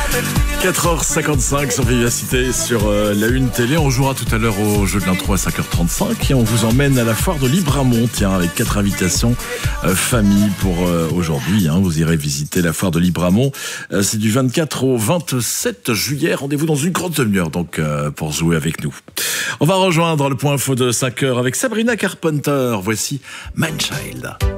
4h55 sur Vivacité, sur la Une Télé. On jouera tout à l'heure au jeu de l'intro à 5h35 et on vous emmène à la foire de Libramont, tiens, avec 4 invitations famille pour aujourd'hui. Vous irez visiter la foire de Libramont. C'est du 24 au 27 juillet. Rendez-vous dans une grande demi-heure donc pour jouer avec nous. On va rejoindre le point info de 5h avec Sabrina Carpenter. Voici Man Child.